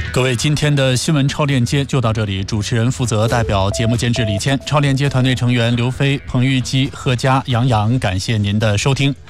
各位，今天的新闻超链接就到这里。主持人负责代表节目监制李谦，超链接团队成员刘飞、彭玉基、贺佳、杨洋，感谢您的收听。